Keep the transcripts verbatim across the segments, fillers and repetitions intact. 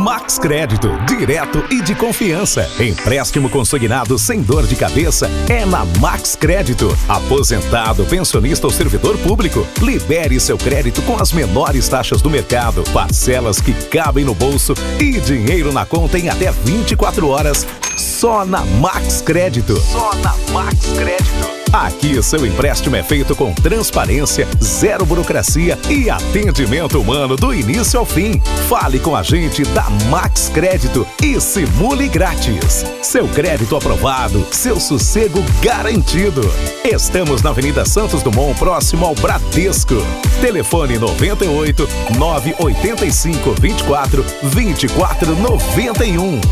Max Crédito, direto e de confiança. Empréstimo consignado sem dor de cabeça é na Max Crédito. Aposentado, pensionista ou servidor público, libere seu crédito com as menores taxas do mercado, parcelas que cabem no bolso e dinheiro na conta em até vinte e quatro horas. Só na Max Crédito. Só na Max Crédito. Aqui seu empréstimo é feito com transparência, zero burocracia e atendimento humano do início ao fim. Fale com a gente da Max Crédito e simule grátis. Seu crédito aprovado, seu sossego garantido. Estamos na Avenida Santos Dumont, próximo ao Bradesco. Telefone noventa e oito, nove oito cinco, vinte e quatro, vinte e quatro noventa e um.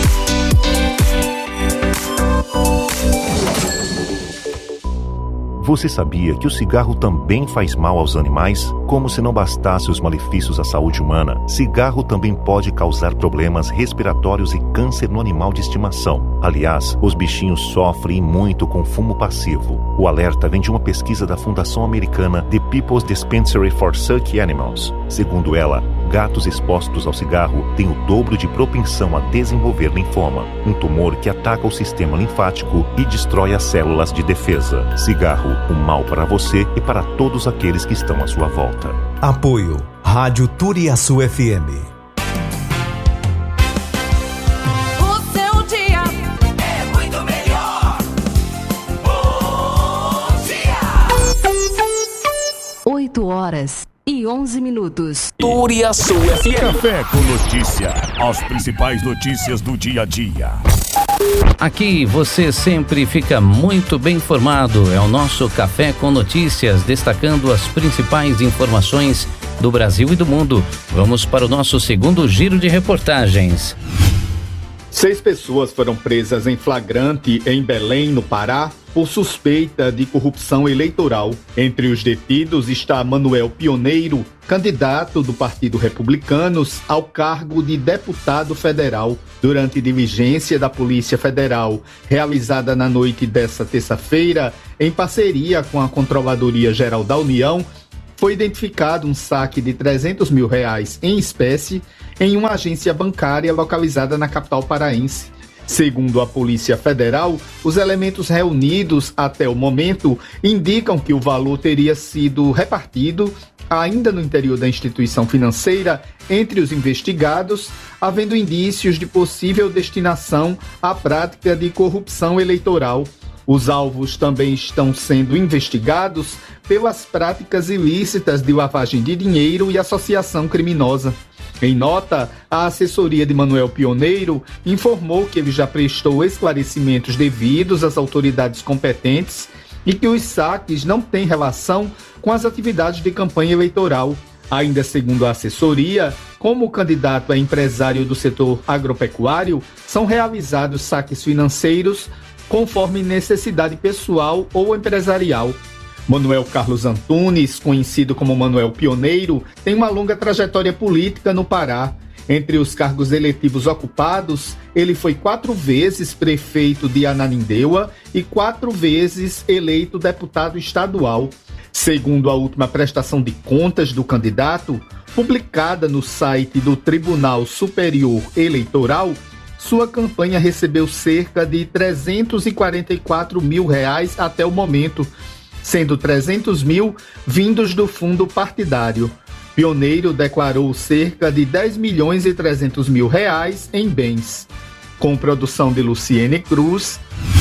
Você sabia que o cigarro também faz mal aos animais? Como se não bastasse os malefícios à saúde humana, cigarro também pode causar problemas respiratórios e câncer no animal de estimação. Aliás, os bichinhos sofrem muito com fumo passivo. O alerta vem de uma pesquisa da Fundação Americana The People's Dispensary for Suck Animals. Segundo ela, gatos expostos ao cigarro têm o dobro de propensão a desenvolver linfoma, um tumor que ataca o sistema linfático e destrói as células de defesa. Cigarro, um mal para você e para todos aqueles que estão à sua volta. Apoio Rádio Turiaçu F M. O seu dia é muito melhor. Bom dia. oito horas e onze minutos. Turiaçu F M. Café com notícia. As principais notícias do dia a dia. Aqui você sempre fica muito bem informado. É o nosso Café com Notícias, destacando as principais informações do Brasil e do mundo. Vamos para o nosso segundo giro de reportagens. Seis pessoas foram presas em flagrante em Belém, no Pará, por suspeita de corrupção eleitoral. Entre os detidos está Manuel Pioneiro, candidato do Partido Republicanos ao cargo de deputado federal. Durante diligência da Polícia Federal, realizada na noite desta terça-feira, em parceria com a Controladoria Geral da União, foi identificado um saque de trezentos mil reais em espécie em uma agência bancária localizada na capital paraense. Segundo a Polícia Federal, os elementos reunidos até o momento indicam que o valor teria sido repartido, ainda no interior da instituição financeira, entre os investigados, havendo indícios de possível destinação à prática de corrupção eleitoral. Os alvos também estão sendo investigados pelas práticas ilícitas de lavagem de dinheiro e associação criminosa. Em nota, a assessoria de Manuel Pioneiro informou que ele já prestou esclarecimentos devidos às autoridades competentes e que os saques não têm relação com as atividades de campanha eleitoral. Ainda segundo a assessoria, como o candidato é empresário do setor agropecuário, são realizados saques financeiros conforme necessidade pessoal ou empresarial. Manuel Carlos Antunes, conhecido como Manuel Pioneiro, tem uma longa trajetória política no Pará. Entre os cargos eletivos ocupados, ele foi quatro vezes prefeito de Ananindeua e quatro vezes eleito deputado estadual. Segundo a última prestação de contas do candidato, publicada no site do Tribunal Superior Eleitoral, sua campanha recebeu cerca de trezentos e quarenta e quatro mil reais até o momento, sendo trezentos mil vindos do fundo partidário. Pioneiro declarou cerca de dez milhões e trezentos mil reais em bens. Com produção de Luciene Cruz,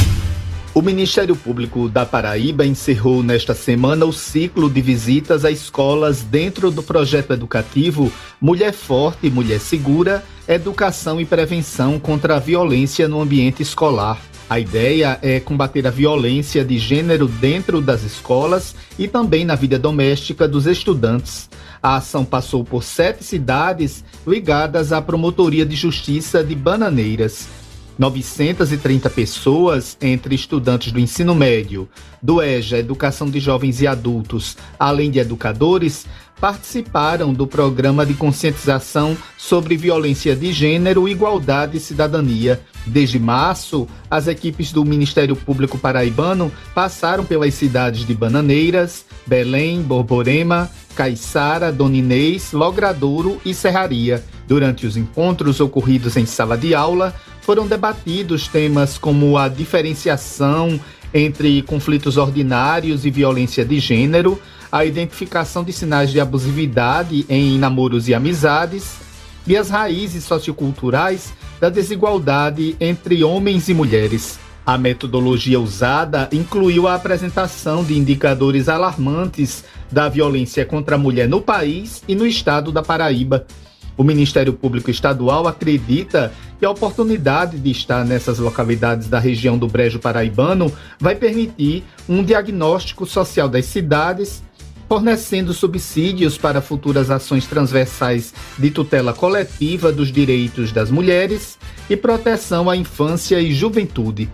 o Ministério Público da Paraíba encerrou nesta semana o ciclo de visitas a escolas dentro do projeto educativo Mulher Forte, Mulher Segura, Educação e Prevenção contra a Violência no Ambiente Escolar. A ideia é combater a violência de gênero dentro das escolas e também na vida doméstica dos estudantes. A ação passou por sete cidades ligadas à Promotoria de Justiça de Bananeiras. novecentas e trinta pessoas, entre estudantes do ensino médio, do E J A, Educação de Jovens e Adultos, além de educadores, participaram do programa de conscientização sobre violência de gênero, igualdade e cidadania. Desde março, as equipes do Ministério Público Paraibano passaram pelas cidades de Bananeiras, Belém, Borborema, Caiçara, Dona Inês, Logradouro e Serraria. Durante os encontros ocorridos em sala de aula, foram debatidos temas como a diferenciação entre conflitos ordinários e violência de gênero, a identificação de sinais de abusividade em namoros e amizades e as raízes socioculturais da desigualdade entre homens e mulheres. A metodologia usada incluiu a apresentação de indicadores alarmantes da violência contra a mulher no país e no estado da Paraíba. O Ministério Público Estadual acredita que a oportunidade de estar nessas localidades da região do Brejo Paraibano vai permitir um diagnóstico social das cidades, fornecendo subsídios para futuras ações transversais de tutela coletiva dos direitos das mulheres e proteção à infância e juventude.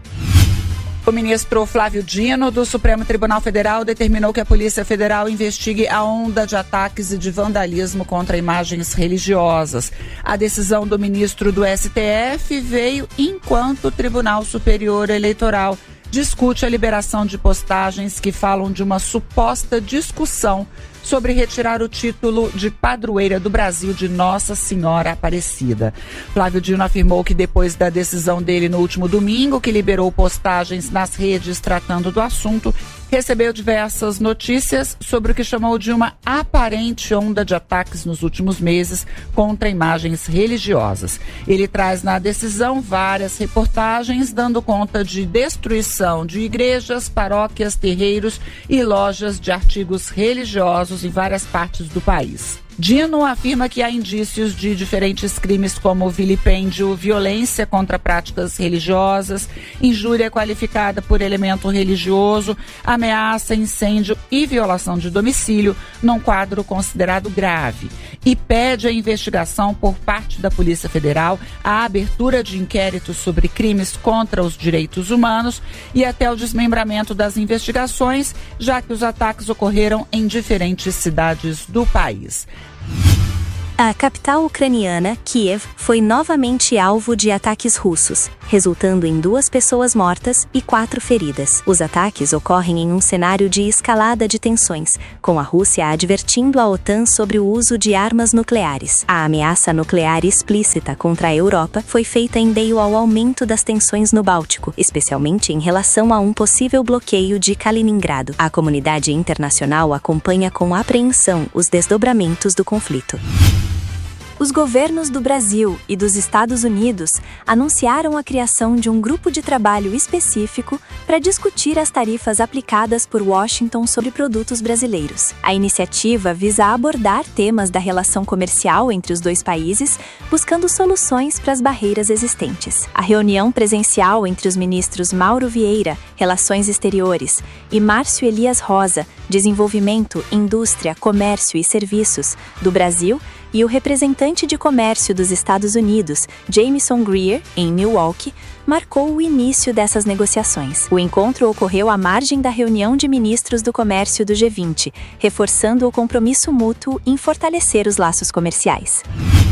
O ministro Flávio Dino, do Supremo Tribunal Federal, determinou que a Polícia Federal investigue a onda de ataques e de vandalismo contra imagens religiosas. A decisão do ministro do S T F veio enquanto o Tribunal Superior Eleitoral discute a liberação de postagens que falam de uma suposta discussão sobre retirar o título de padroeira do Brasil de Nossa Senhora Aparecida. Flávio Dino afirmou que depois da decisão dele no último domingo, que liberou postagens nas redes tratando do assunto, recebeu diversas notícias sobre o que chamou de uma aparente onda de ataques nos últimos meses contra imagens religiosas. Ele traz na decisão várias reportagens dando conta de destruição de igrejas, paróquias, terreiros e lojas de artigos religiosos em várias partes do país. Dino afirma que há indícios de diferentes crimes como vilipêndio, violência contra práticas religiosas, injúria qualificada por elemento religioso, ameaça, incêndio e violação de domicílio, num quadro considerado grave, e pede a investigação por parte da Polícia Federal, a abertura de inquéritos sobre crimes contra os direitos humanos e até o desmembramento das investigações, já que os ataques ocorreram em diferentes cidades do país. A capital ucraniana, Kiev, foi novamente alvo de ataques russos, resultando em duas pessoas mortas e quatro feridas. Os ataques ocorrem em um cenário de escalada de tensões, com a Rússia advertindo a OTAN sobre o uso de armas nucleares. A ameaça nuclear explícita contra a Europa foi feita em meio ao aumento das tensões no Báltico, especialmente em relação a um possível bloqueio de Kaliningrado. A comunidade internacional acompanha com apreensão os desdobramentos do conflito. Os governos do Brasil e dos Estados Unidos anunciaram a criação de um grupo de trabalho específico para discutir as tarifas aplicadas por Washington sobre produtos brasileiros. A iniciativa visa abordar temas da relação comercial entre os dois países, buscando soluções para as barreiras existentes. A reunião presencial entre os ministros Mauro Vieira, Relações Exteriores, e Márcio Elias Rosa, Desenvolvimento, Indústria, Comércio e Serviços, do Brasil, e o representante de comércio dos Estados Unidos, Jameson Greer, em Milwaukee, marcou o início dessas negociações. O encontro ocorreu à margem da reunião de ministros do comércio do G vinte, reforçando o compromisso mútuo em fortalecer os laços comerciais.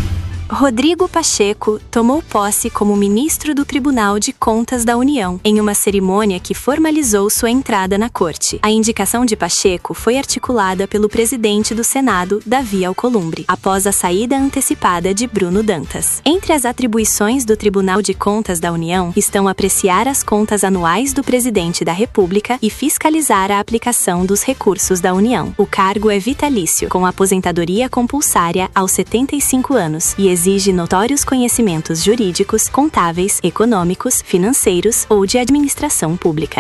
Rodrigo Pacheco tomou posse como ministro do Tribunal de Contas da União, em uma cerimônia que formalizou sua entrada na corte. A indicação de Pacheco foi articulada pelo presidente do Senado, Davi Alcolumbre, após a saída antecipada de Bruno Dantas. Entre as atribuições do Tribunal de Contas da União estão apreciar as contas anuais do presidente da República e fiscalizar a aplicação dos recursos da União. O cargo é vitalício, com aposentadoria compulsária aos setenta e cinco anos e exige notórios conhecimentos jurídicos, contábeis, econômicos, financeiros ou de administração pública.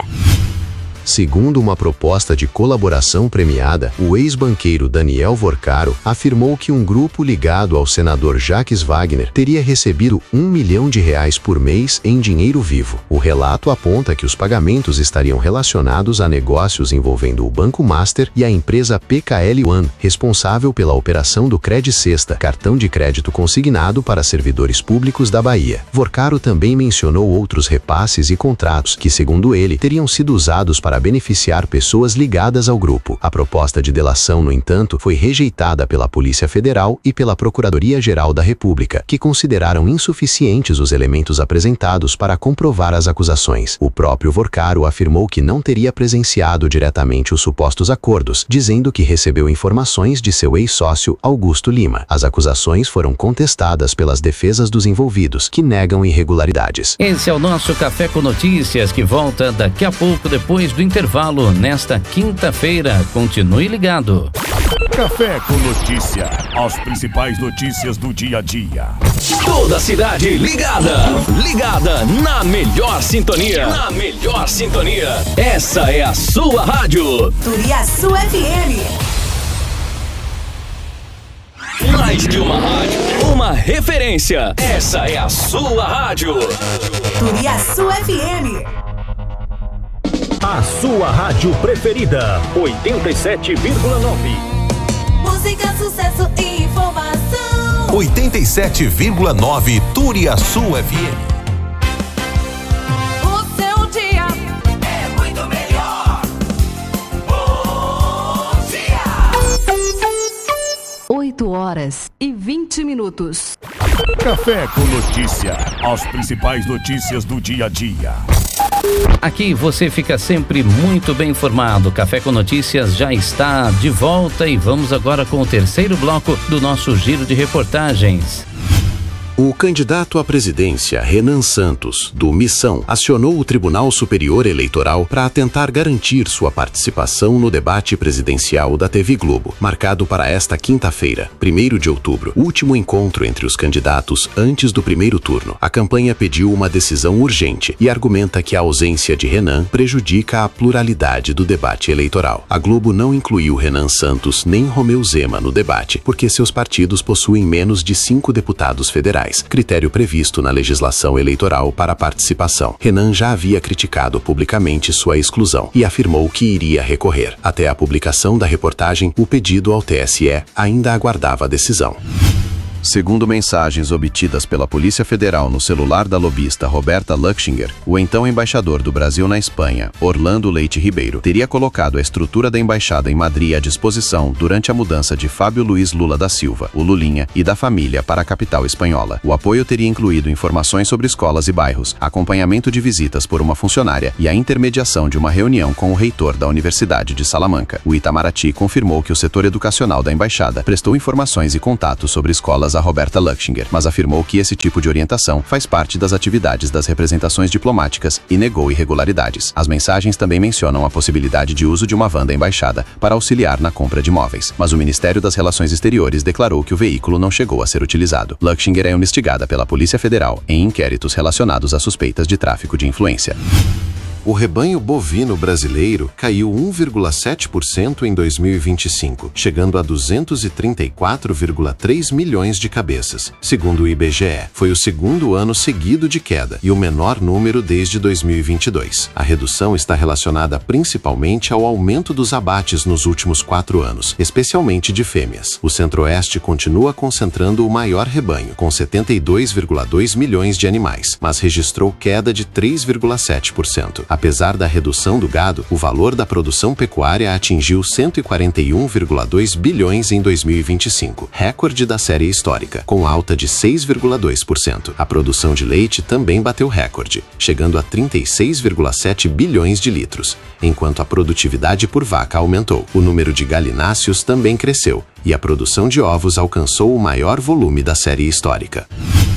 Segundo uma proposta de colaboração premiada, o ex-banqueiro Daniel Vorcaro afirmou que um grupo ligado ao senador Jacques Wagner teria recebido um milhão de reais por mês em dinheiro vivo. O relato aponta que os pagamentos estariam relacionados a negócios envolvendo o Banco Master e a empresa P K L One, responsável pela operação do Credicesta, cartão de crédito consignado para servidores públicos da Bahia. Vorcaro também mencionou outros repasses e contratos que, segundo ele, teriam sido usados para para beneficiar pessoas ligadas ao grupo. A proposta de delação, no entanto, foi rejeitada pela Polícia Federal e pela Procuradoria-Geral da República, que consideraram insuficientes os elementos apresentados para comprovar as acusações. O próprio Vorcaro afirmou que não teria presenciado diretamente os supostos acordos, dizendo que recebeu informações de seu ex-sócio Augusto Lima. As acusações foram contestadas pelas defesas dos envolvidos, que negam irregularidades. Esse é o nosso Café com Notícias, que volta daqui a pouco, depois do intervalo, nesta quinta-feira. Continue ligado. Café com Notícia. As principais notícias do dia a dia. Toda a cidade ligada. Ligada na melhor sintonia. Na melhor sintonia. Essa é a sua rádio. Turiaçu F M. Mais que uma rádio, uma referência. Essa é a sua rádio. Turiaçu F M. A sua rádio preferida. oitenta e sete vírgula nove. Música, sucesso e informação. oitenta e sete vírgula nove Turiaçu F M. O seu dia é muito melhor. Bom dia. oito horas e vinte minutos. Café com Notícia. As principais notícias do dia a dia. Aqui você fica sempre muito bem informado. Café com Notícias já está de volta e vamos agora com o terceiro bloco do nosso giro de reportagens. O candidato à presidência, Renan Santos, do Missão, acionou o Tribunal Superior Eleitoral para tentar garantir sua participação no debate presidencial da T V Globo, marcado para esta quinta-feira, primeiro de outubro, último encontro entre os candidatos antes do primeiro turno. A campanha pediu uma decisão urgente e argumenta que a ausência de Renan prejudica a pluralidade do debate eleitoral. A Globo não incluiu Renan Santos nem Romeu Zema no debate, porque seus partidos possuem menos de cinco deputados federais, critério previsto na legislação eleitoral para a participação. Renan já havia criticado publicamente sua exclusão e afirmou que iria recorrer. Até a publicação da reportagem, o pedido ao T S E ainda aguardava a decisão. Segundo mensagens obtidas pela Polícia Federal no celular da lobista Roberta Luxinger, o então embaixador do Brasil na Espanha, Orlando Leite Ribeiro, teria colocado a estrutura da embaixada em Madrid à disposição durante a mudança de Fábio Luiz Lula da Silva, o Lulinha, e da família para a capital espanhola. O apoio teria incluído informações sobre escolas e bairros, acompanhamento de visitas por uma funcionária e a intermediação de uma reunião com o reitor da Universidade de Salamanca. O Itamaraty confirmou que o setor educacional da embaixada prestou informações e contatos sobre escolas a Roberta Luxinger, mas afirmou que esse tipo de orientação faz parte das atividades das representações diplomáticas e negou irregularidades. As mensagens também mencionam a possibilidade de uso de uma van da embaixada para auxiliar na compra de imóveis, mas o Ministério das Relações Exteriores declarou que o veículo não chegou a ser utilizado. Luxinger é investigada pela Polícia Federal em inquéritos relacionados a suspeitas de tráfico de influência. O rebanho bovino brasileiro caiu um vírgula sete por cento em dois mil e vinte e cinco, chegando a duzentos e trinta e quatro vírgula três milhões de cabeças. Segundo o I B G E, foi o segundo ano seguido de queda e o menor número desde dois mil e vinte e dois. A redução está relacionada principalmente ao aumento dos abates nos últimos quatro anos, especialmente de fêmeas. O Centro-Oeste continua concentrando o maior rebanho, com setenta e dois vírgula dois milhões de animais, mas registrou queda de três vírgula sete por cento. Apesar da redução do gado, o valor da produção pecuária atingiu cento e quarenta e um vírgula dois bilhões em dois mil e vinte e cinco, recorde da série histórica, com alta de seis vírgula dois por cento. A produção de leite também bateu recorde, chegando a trinta e seis vírgula sete bilhões de litros, enquanto a produtividade por vaca aumentou. O número de galináceos também cresceu, e a produção de ovos alcançou o maior volume da série histórica.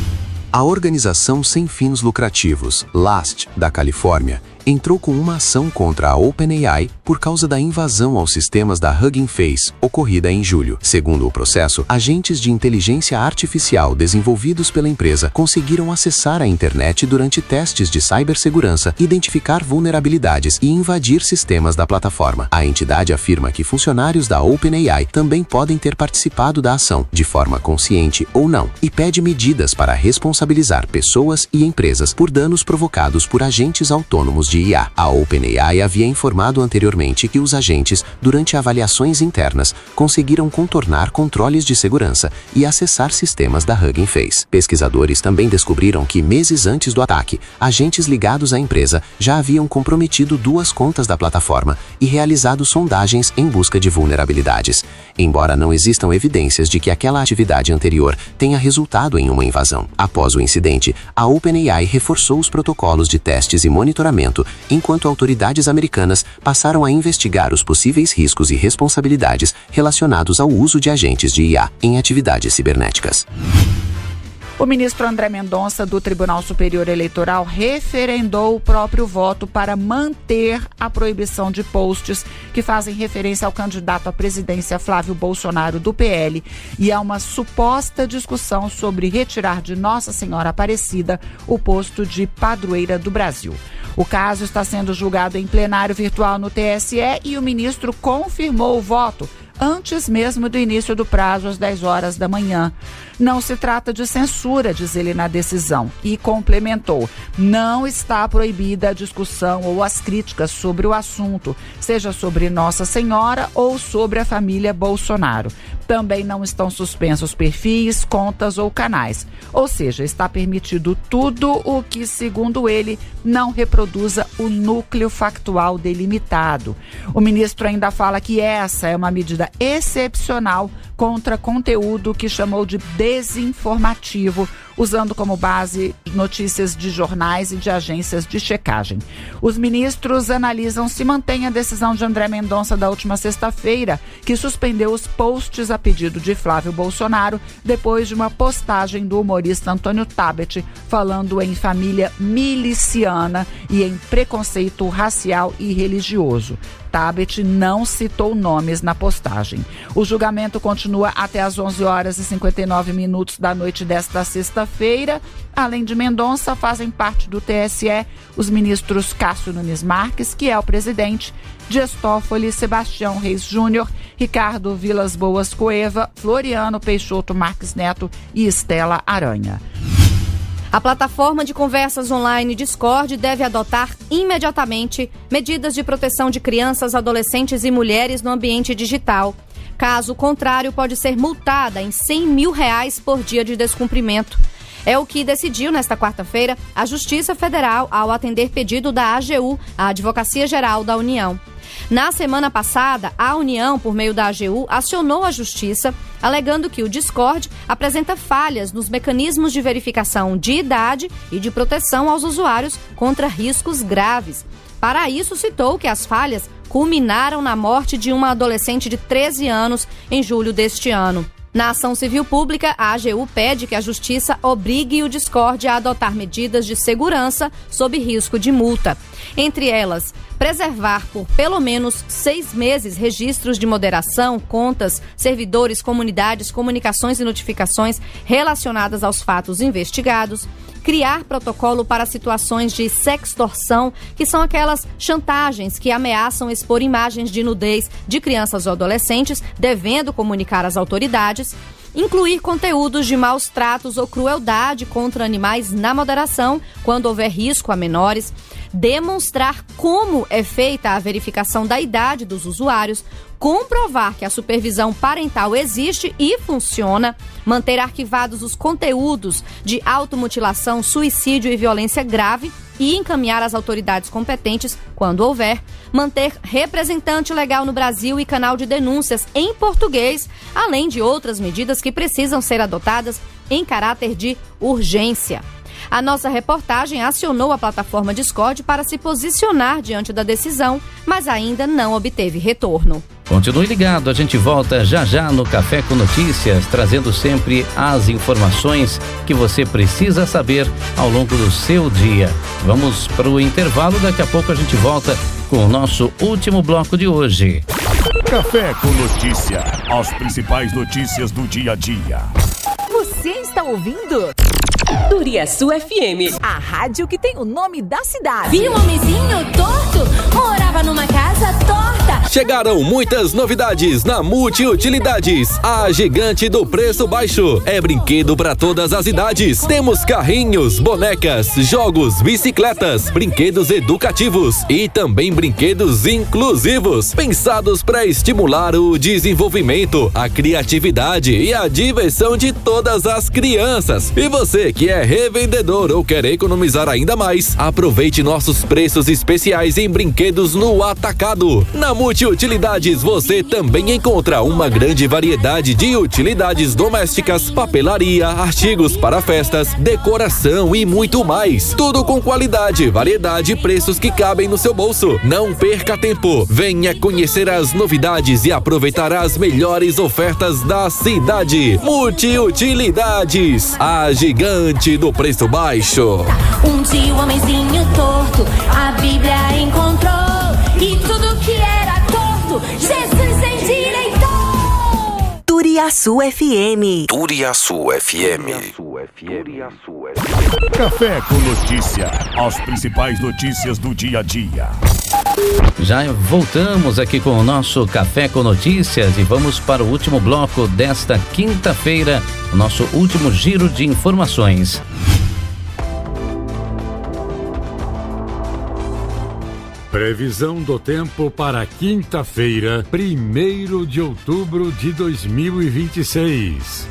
A organização sem fins lucrativos, Last, da Califórnia, entrou com uma ação contra a OpenAI por causa da invasão aos sistemas da Hugging Face, ocorrida em julho. Segundo o processo, agentes de inteligência artificial desenvolvidos pela empresa conseguiram acessar a internet durante testes de cibersegurança, identificar vulnerabilidades e invadir sistemas da plataforma. A entidade afirma que funcionários da OpenAI também podem ter participado da ação, de forma consciente ou não, e pede medidas para responsabilizar pessoas e empresas por danos provocados por agentes autônomos de I A. A OpenAI havia informado anteriormente que os agentes, durante avaliações internas, conseguiram contornar controles de segurança e acessar sistemas da Hugging Face. Pesquisadores também descobriram que, meses antes do ataque, agentes ligados à empresa já haviam comprometido duas contas da plataforma e realizado sondagens em busca de vulnerabilidades, embora não existam evidências de que aquela atividade anterior tenha resultado em uma invasão. Após o incidente, a OpenAI reforçou os protocolos de testes e monitoramento, enquanto autoridades americanas passaram a investigar os possíveis riscos e responsabilidades relacionados ao uso de agentes de I A em atividades cibernéticas. O ministro André Mendonça, do Tribunal Superior Eleitoral, referendou o próprio voto para manter a proibição de posts que fazem referência ao candidato à presidência Flávio Bolsonaro, do P L, e a uma suposta discussão sobre retirar de Nossa Senhora Aparecida o posto de padroeira do Brasil. O caso está sendo julgado em plenário virtual no T S E e o ministro confirmou o voto antes mesmo do início do prazo, às dez horas da manhã. Não se trata de censura, diz ele na decisão, e complementou: não está proibida a discussão ou as críticas sobre o assunto, seja sobre Nossa Senhora ou sobre a família Bolsonaro. Também não estão suspensos perfis, contas ou canais. Ou seja, está permitido tudo o que, segundo ele, não reproduza o núcleo factual delimitado. O ministro ainda fala que essa é uma medida excepcional contra conteúdo que chamou de desinformativo, usando como base notícias de jornais e de agências de checagem. Os ministros analisam se mantém a decisão de André Mendonça da última sexta-feira, que suspendeu os posts a pedido de Flávio Bolsonaro, depois de uma postagem do humorista Antônio Tabet, falando em família miliciana e em preconceito racial e religioso. Tabet não citou nomes na postagem. O julgamento continua até às onze horas e cinquenta e nove minutos da noite desta sexta-feira. Além de Mendonça, fazem parte do T S E os ministros Cássio Nunes Marques, que é o presidente, Dias Toffoli, Sebastião Reis Júnior, Ricardo Vilas Boas Cueva, Floriano Peixoto Marques Neto e Estela Aranha. A plataforma de conversas online Discord deve adotar imediatamente medidas de proteção de crianças, adolescentes e mulheres no ambiente digital. Caso contrário, pode ser multada em cem mil reais por dia de descumprimento. É o que decidiu nesta quarta-feira a Justiça Federal ao atender pedido da A G U, a Advocacia Geral da União. Na semana passada, a União, por meio da A G U, acionou a Justiça, alegando que o Discord apresenta falhas nos mecanismos de verificação de idade e de proteção aos usuários contra riscos graves. Para isso, citou que as falhas culminaram na morte de uma adolescente de treze anos em julho deste ano. Na ação civil pública, a A G U pede que a Justiça obrigue o Discord a adotar medidas de segurança sob risco de multa. Entre elas, preservar por pelo menos seis meses registros de moderação, contas, servidores, comunidades, comunicações e notificações relacionadas aos fatos investigados, criar protocolo para situações de sextorção, que são aquelas chantagens que ameaçam expor imagens de nudez de crianças ou adolescentes, devendo comunicar às autoridades, incluir conteúdos de maus tratos ou crueldade contra animais na moderação, quando houver risco a menores, demonstrar como é feita a verificação da idade dos usuários, comprovar que a supervisão parental existe e funciona, manter arquivados os conteúdos de automutilação, suicídio e violência grave e encaminhar às autoridades competentes quando houver, manter representante legal no Brasil e canal de denúncias em português, além de outras medidas que precisam ser adotadas em caráter de urgência. A nossa reportagem acionou a plataforma Discord para se posicionar diante da decisão, mas ainda não obteve retorno. Continue ligado, a gente volta já já no Café com Notícias, trazendo sempre as informações que você precisa saber ao longo do seu dia. Vamos para o intervalo, daqui a pouco a gente volta com o nosso último bloco de hoje. Café com Notícia, as principais notícias do dia a dia. Você está ouvindo? Turiaçu F M, a rádio que tem o nome da cidade. Vi um homenzinho torto, morava numa casa torta. Chegaram muitas novidades na Multiutilidades, a gigante do preço baixo. É brinquedo para todas as idades. Temos carrinhos, bonecas, jogos, bicicletas, brinquedos educativos e também brinquedos inclusivos, pensados para estimular o desenvolvimento, a criatividade e a diversão de todas as crianças. E você que é revendedor ou quer economizar ainda mais, aproveite nossos preços especiais em brinquedos no atacado. Na Multiutilidades você também encontra uma grande variedade de utilidades domésticas, papelaria, artigos para festas, decoração e muito mais. Tudo com qualidade, variedade e preços que cabem no seu bolso. Não perca tempo. Venha conhecer as novidades e aproveitar as melhores ofertas da cidade. Multiutilidades, a gigante do preço baixo. Um dia o homenzinho torto a Bíblia encontrou, e tudo que era torto Jesus endireitou. Turiaçu F M. Turiaçu F M. Café com notícia. As principais notícias do dia a dia. Já voltamos aqui com o nosso Café com Notícias e vamos para o último bloco desta quinta-feira, o nosso último giro de informações. Previsão do tempo para quinta-feira, primeiro de outubro de dois mil e vinte e seis.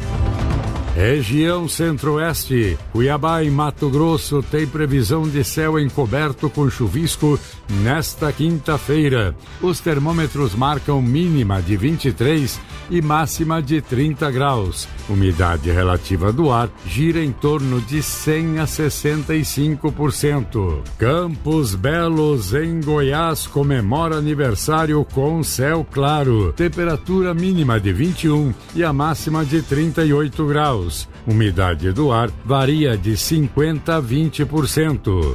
Região Centro-Oeste, Cuiabá e Mato Grosso tem previsão de céu encoberto com chuvisco nesta quinta-feira. Os termômetros marcam mínima de vinte e três e máxima de trinta graus. Umidade relativa do ar gira em torno de cem a sessenta e cinco por cento. Campos Belos, em Goiás, comemora aniversário com céu claro. Temperatura mínima de vinte e um e a máxima de trinta e oito graus. Umidade do ar varia de cinquenta a vinte por cento.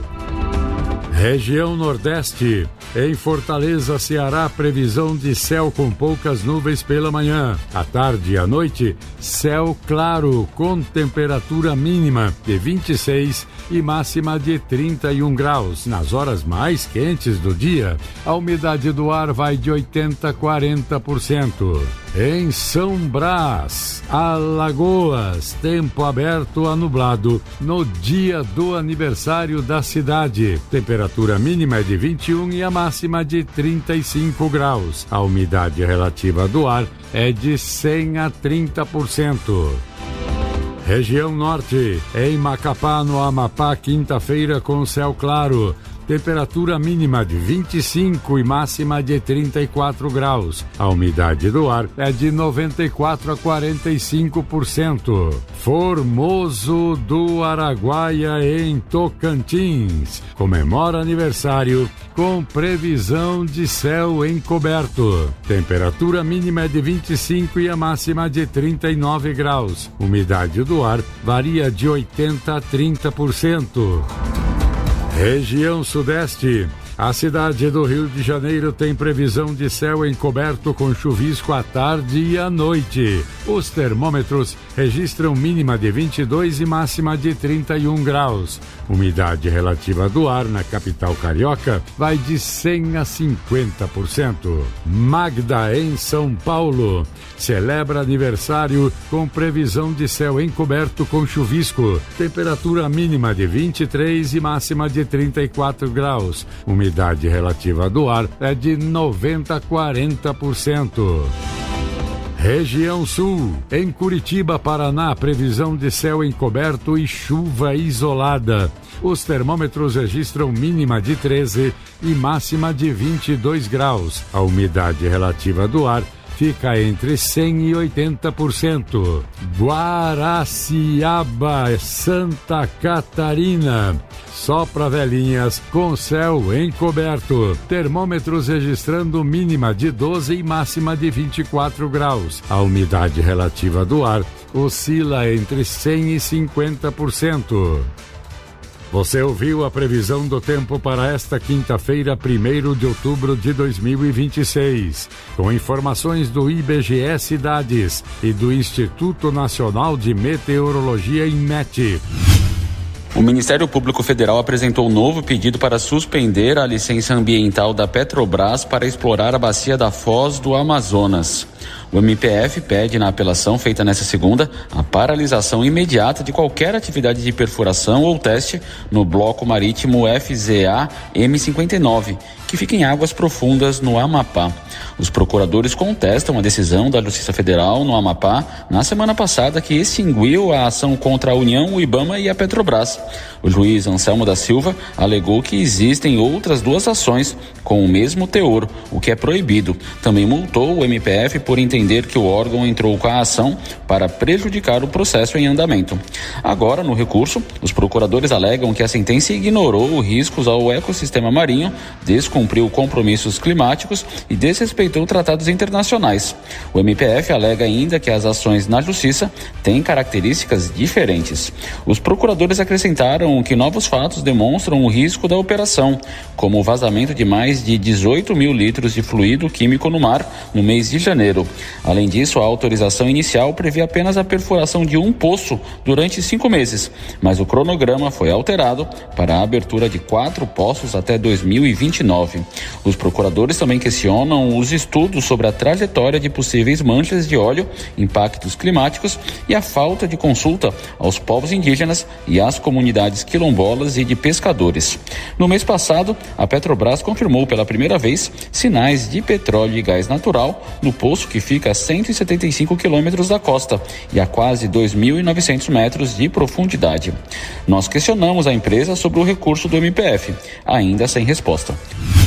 Região Nordeste. Em Fortaleza, Ceará, previsão de céu com poucas nuvens pela manhã. À tarde e à noite, céu claro, com temperatura mínima de vinte e seis e máxima de trinta e um graus. Nas horas mais quentes do dia, a umidade do ar vai de oitenta a quarenta por cento. Em São Brás, Alagoas, tempo aberto a nublado no dia do aniversário da cidade. Temperatura mínima é de vinte e um e a máxima de trinta e cinco graus. A umidade relativa do ar é de cem a trinta por cento. Região Norte, em Macapá, no Amapá, quinta-feira com céu claro. Temperatura mínima de vinte e cinco e máxima de trinta e quatro graus. A umidade do ar é de noventa e quatro a quarenta e cinco por cento. Formoso do Araguaia, em Tocantins, comemora aniversário com previsão de céu encoberto. Temperatura mínima é de vinte e cinco e a máxima de trinta e nove graus. Umidade do ar varia de oitenta a trinta por cento. Região Sudeste. A cidade do Rio de Janeiro tem previsão de céu encoberto com chuvisco à tarde e à noite. Os termômetros registram mínima de vinte e dois e máxima de trinta e um graus. Umidade relativa do ar na capital carioca vai de cem a cinquenta por cento. Magda, em São Paulo, celebra aniversário com previsão de céu encoberto com chuvisco. Temperatura mínima de vinte e três e máxima de trinta e quatro graus. Umidade relativa do ar é de noventa a quarenta por cento. Região Sul. Em Curitiba, Paraná, previsão de céu encoberto e chuva isolada. Os termômetros registram mínima de treze e máxima de vinte e dois graus. A umidade relativa do ar fica entre cem e oitenta por cento. Guaraciaba, Santa Catarina. Só para velhinhas, com céu encoberto. Termômetros registrando mínima de doze e máxima de vinte e quatro graus. A umidade relativa do ar oscila entre cem e cinquenta por cento. Você ouviu a previsão do tempo para esta quinta-feira, primeiro de outubro de dois mil e vinte e seis. Com informações do I B G E Cidades e do Instituto Nacional de Meteorologia, INMET. O Ministério Público Federal apresentou um novo pedido para suspender a licença ambiental da Petrobras para explorar a bacia da Foz do Amazonas. O M P F pede na apelação feita nesta segunda a paralisação imediata de qualquer atividade de perfuração ou teste no bloco marítimo F Z A M cinquenta e nove, que fica em águas profundas no Amapá. Os procuradores contestam a decisão da Justiça Federal no Amapá na semana passada, que extinguiu a ação contra a União, o IBAMA e a Petrobras. O juiz Anselmo da Silva alegou que existem outras duas ações com o mesmo teor, o que é proibido. Também multou o M P F por entender que o órgão entrou com a ação para prejudicar o processo em andamento. Agora, no recurso, os procuradores alegam que a sentença ignorou riscos ao ecossistema marinho, descumpriu compromissos climáticos e desrespeitou tratados internacionais. O M P F alega ainda que as ações na Justiça têm características diferentes. Os procuradores acrescentaram que novos fatos demonstram o risco da operação, como o vazamento de mais de dezoito mil litros de fluido químico no mar no mês de janeiro. Além disso, a autorização inicial previa apenas a perfuração de um poço durante cinco meses, mas o cronograma foi alterado para a abertura de quatro poços até dois mil e vinte e nove. Os procuradores também questionam os estudos sobre a trajetória de possíveis manchas de óleo, impactos climáticos e a falta de consulta aos povos indígenas e às comunidades quilombolas e de pescadores. No mês passado, a Petrobras confirmou pela primeira vez sinais de petróleo e gás natural no poço que fica a cento e setenta e cinco quilômetros da costa e a quase dois mil e novecentos metros de profundidade. Nós questionamos a empresa sobre o recurso do M P F, ainda sem resposta.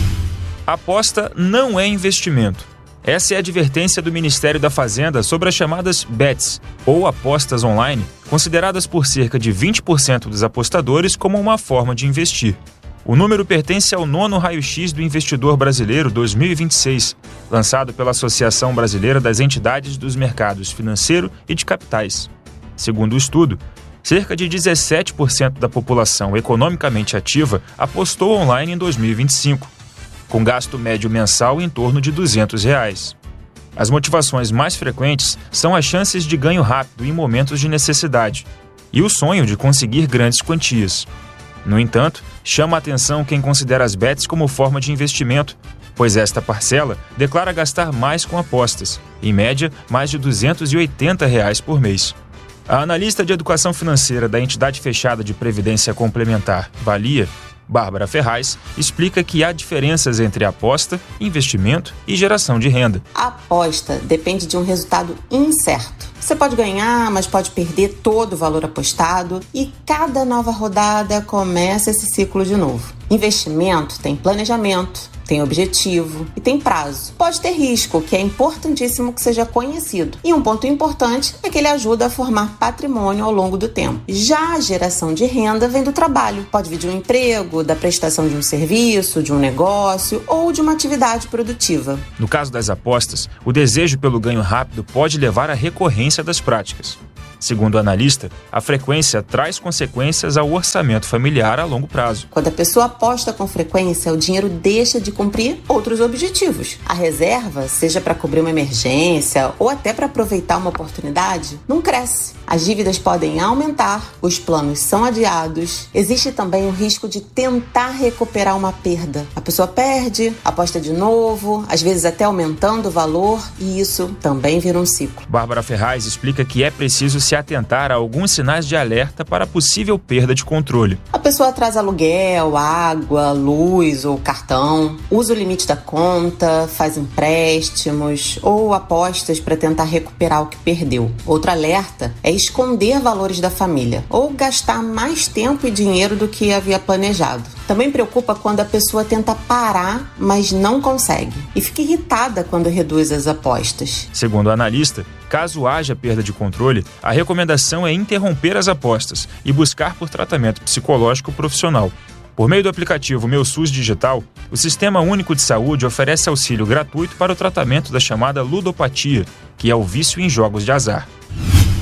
Aposta não é investimento. Essa é a advertência do Ministério da Fazenda sobre as chamadas bets, ou apostas online, consideradas por cerca de vinte por cento dos apostadores como uma forma de investir. O número pertence ao nono raio-x do Investidor Brasileiro dois mil e vinte e seis, lançado pela Associação Brasileira das Entidades dos Mercados Financeiro e de Capitais. Segundo o estudo, cerca de dezessete por cento da população economicamente ativa apostou online em dois mil e vinte e cinco, com gasto médio mensal em torno de duzentos reais. As motivações mais frequentes são as chances de ganho rápido em momentos de necessidade e o sonho de conseguir grandes quantias. No entanto, chama a atenção quem considera as bets como forma de investimento, pois esta parcela declara gastar mais com apostas, em média mais de duzentos e oitenta reais por mês. A analista de educação financeira da entidade fechada de previdência complementar, Valia, Bárbara Ferraz, explica que há diferenças entre aposta, investimento e geração de renda. A aposta depende de um resultado incerto. Você pode ganhar, mas pode perder todo o valor apostado e cada nova rodada começa esse ciclo de novo. Investimento tem planejamento, tem objetivo e tem prazo. Pode ter risco, que é importantíssimo que seja conhecido. E um ponto importante é que ele ajuda a formar patrimônio ao longo do tempo. Já a geração de renda vem do trabalho. Pode vir de um emprego, da prestação de um serviço, de um negócio ou de uma atividade produtiva. No caso das apostas, o desejo pelo ganho rápido pode levar à recorrência das práticas. Segundo o analista, a frequência traz consequências ao orçamento familiar a longo prazo. Quando a pessoa aposta com frequência, o dinheiro deixa de cumprir outros objetivos. A reserva, seja para cobrir uma emergência ou até para aproveitar uma oportunidade, não cresce. As dívidas podem aumentar, os planos são adiados. Existe também o risco de tentar recuperar uma perda. A pessoa perde, aposta de novo, às vezes até aumentando o valor, e isso também vira um ciclo. Bárbara Ferraz explica que é preciso se atentar a alguns sinais de alerta para possível perda de controle. A pessoa atrasa aluguel, água, luz ou cartão, usa o limite da conta, faz empréstimos ou apostas para tentar recuperar o que perdeu. Outro alerta é esconder valores da família ou gastar mais tempo e dinheiro do que havia planejado. Também preocupa quando a pessoa tenta parar, mas não consegue, e fica irritada quando reduz as apostas. Segundo o analista, caso haja perda de controle, a recomendação é interromper as apostas e buscar por tratamento psicológico profissional. Por meio do aplicativo Meu SUS Digital, o Sistema Único de Saúde oferece auxílio gratuito para o tratamento da chamada ludopatia, que é o vício em jogos de azar.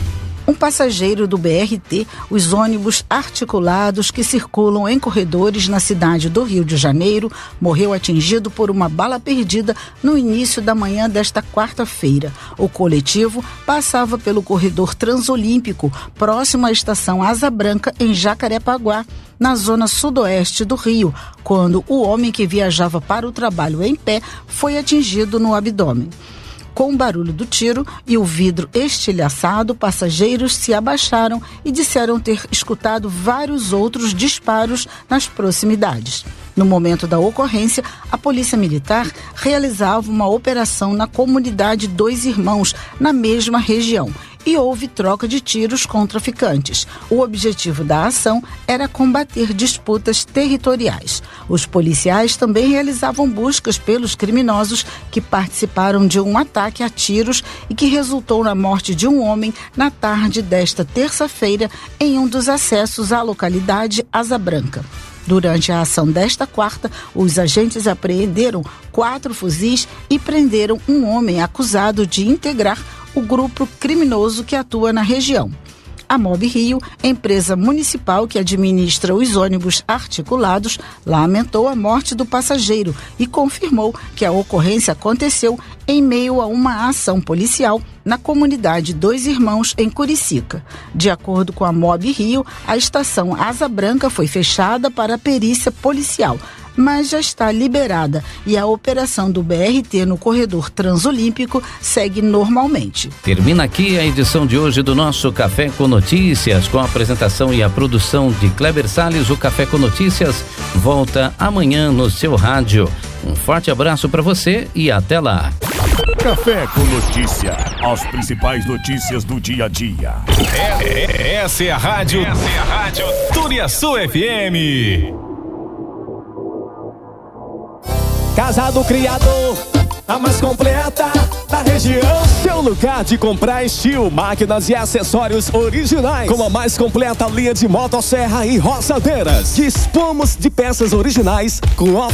Um passageiro do B R T, os ônibus articulados que circulam em corredores na cidade do Rio de Janeiro, morreu atingido por uma bala perdida no início da manhã desta quarta-feira. O coletivo passava pelo corredor Transolímpico, próximo à estação Asa Branca, em Jacarepaguá, na zona sudoeste do Rio, quando o homem que viajava para o trabalho em pé foi atingido no abdômen. Com o barulho do tiro e o vidro estilhaçado, passageiros se abaixaram e disseram ter escutado vários outros disparos nas proximidades. No momento da ocorrência, a Polícia Militar realizava uma operação na comunidade Dois Irmãos, na mesma região, e houve troca de tiros com traficantes. O objetivo da ação era combater disputas territoriais. Os policiais também realizavam buscas pelos criminosos que participaram de um ataque a tiros e que resultou na morte de um homem na tarde desta terça-feira em um dos acessos à localidade Asa Branca. Durante a ação desta quarta, os agentes apreenderam quatro fuzis e prenderam um homem acusado de integrar o grupo criminoso que atua na região. A Mob Rio, empresa municipal que administra os ônibus articulados, lamentou a morte do passageiro e confirmou que a ocorrência aconteceu em meio a uma ação policial na comunidade Dois Irmãos, em Curicica. De acordo com a Mob Rio, a estação Asa Branca foi fechada para a perícia policial, mas já está liberada e a operação do B R T no corredor Transolímpico segue normalmente. Termina aqui a edição de hoje do nosso Café com Notícias, com a apresentação e a produção de Kleber Salles. O Café com Notícias volta amanhã no seu rádio. Um forte abraço para você e até lá. Café com Notícia, as principais notícias do dia a dia. É, é, essa é a rádio, essa é a rádio Turiaçu F M. Casa do Criador, a mais completa da região. Seu lugar de comprar estilo, máquinas e acessórios originais, com a mais completa linha de motosserra e roçadeiras. Dispomos de peças originais com ofertas